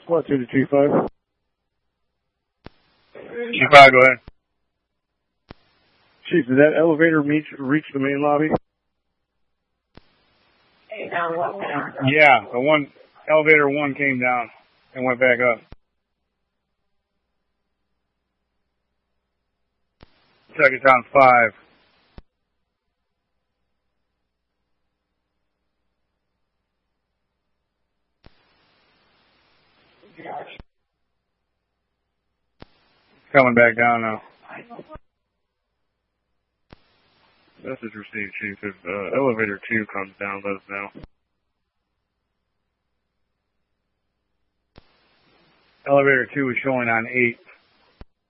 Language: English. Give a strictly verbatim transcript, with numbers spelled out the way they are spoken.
One two to two five. Two five, go ahead. Chief, did that elevator reach reach the main lobby? Yeah, the one elevator one came down and went back up. Check it's on five. Coming back down now. Message received, Chief. If uh, elevator two comes down, let us know. Elevator two is showing on eight.